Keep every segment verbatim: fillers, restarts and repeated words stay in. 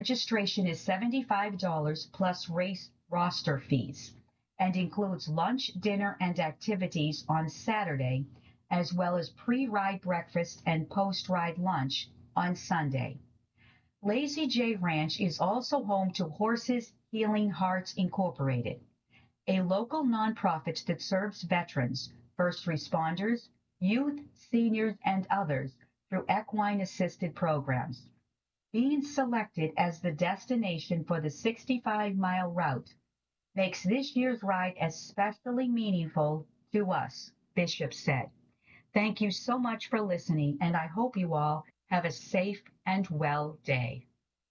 Registration is seventy-five dollars plus race roster fees and includes lunch, dinner, and activities on Saturday, as well as pre-ride breakfast and post-ride lunch on Sunday. Lazy J Ranch is also home to Horses Healing Hearts Incorporated, a local nonprofit that serves veterans, first responders, youth, seniors, and others through equine-assisted programs. Being selected as the destination for the sixty-five mile route makes this year's ride especially meaningful to us, Bishop said. Thank you so much for listening, and I hope you all have a safe and well day.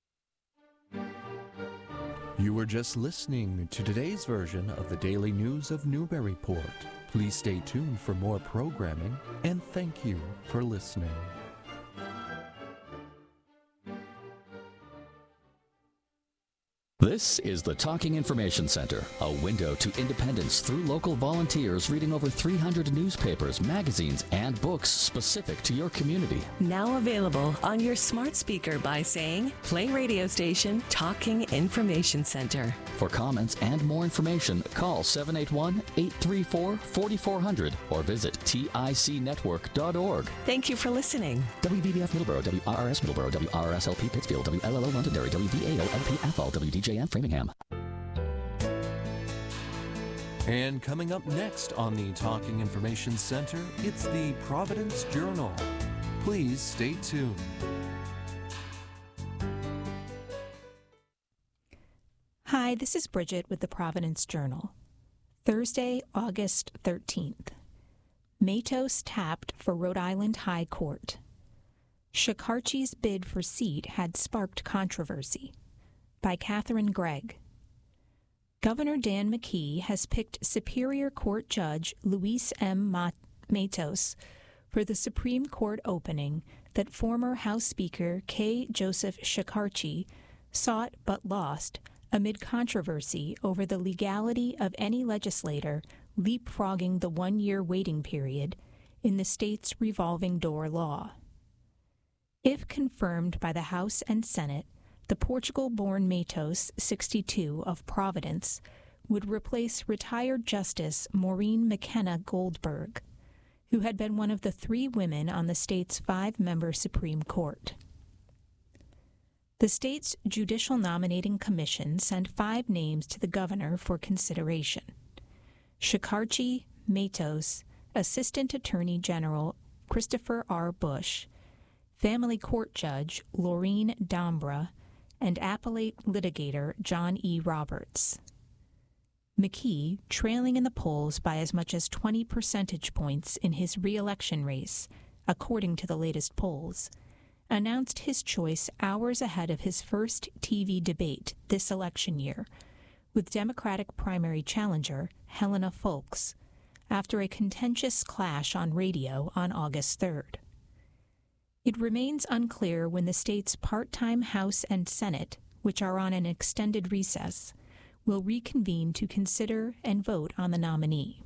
You were just listening to today's version of the Daily News of Newburyport. Please stay tuned for more programming, and thank you for listening. This is the Talking Information Center, a window to independence through local volunteers reading over three hundred newspapers, magazines, and books specific to your community. Now available on your smart speaker by saying, play radio station Talking Information Center. For comments and more information, call seven eight one, eight three four, four four zero zero or visit tic network dot org. Thank you for listening. W V B F Middleborough, W R R S Middleborough, W R R S L P Pittsfield, W L L O Londonderry, W V A O L P Athol, W D J and Framingham. And coming up next on the Talking Information Center, it's the Providence Journal. Please stay tuned. Hi, this is Bridget with the Providence Journal. Thursday, August thirteenth. Matos tapped for Rhode Island High Court. Shekarchi's bid for seat had sparked controversy. By Catherine Gregg. Governor Dan McKee has picked Superior Court Judge Luis M. Matos for the Supreme Court opening that former House Speaker K. Joseph Shekarchi sought but lost amid controversy over the legality of any legislator leapfrogging the one-year waiting period in the state's revolving door law. If confirmed by the House and Senate, the Portugal-born Matos, sixty-two, of Providence, would replace retired Justice Maureen McKenna Goldberg, who had been one of the three women on the state's five-member Supreme Court. The state's Judicial Nominating Commission sent five names to the governor for consideration: Shekarchi, Matos, Assistant Attorney General Christopher R. Bush, Family Court Judge Laureen Dombra, and appellate litigator John E. Roberts. McKee, trailing in the polls by as much as twenty percentage points in his re-election race, according to the latest polls, announced his choice hours ahead of his first T V debate this election year with Democratic primary challenger Helena Foulkes after a contentious clash on radio on August third. It remains unclear when the state's part-time House and Senate, which are on an extended recess, will reconvene to consider and vote on the nominee.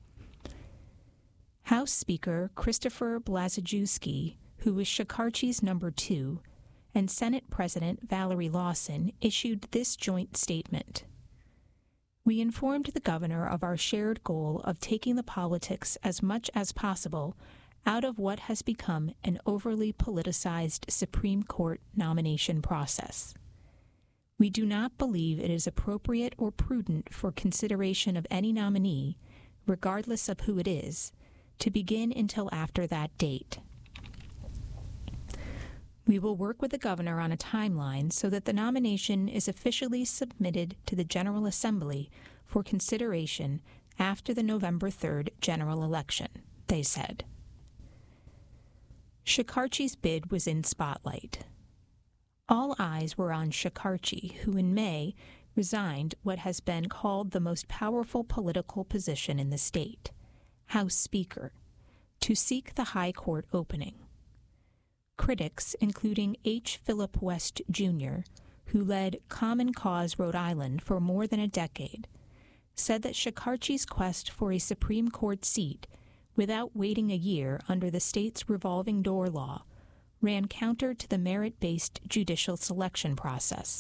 House Speaker Christopher Blazajewski, who was Shekarchi's number two, and Senate President Valerie Lawson issued this joint statement. We informed the governor of our shared goal of taking the politics as much as possible out of what has become an overly politicized Supreme Court nomination process. We do not believe it is appropriate or prudent for consideration of any nominee, regardless of who it is, to begin until after that date. We will work with the governor on a timeline so that the nomination is officially submitted to the General Assembly for consideration after the November third general election, they said. Shekarchi's bid was in spotlight. All eyes were on Shekarchi, who in May resigned what has been called the most powerful political position in the state, House Speaker, to seek the High Court opening. Critics, including H. Philip West, Junior, who led Common Cause Rhode Island for more than a decade, said that Shekarchi's quest for a Supreme Court seat without waiting a year under the state's revolving door law ran counter to the merit-based judicial selection process.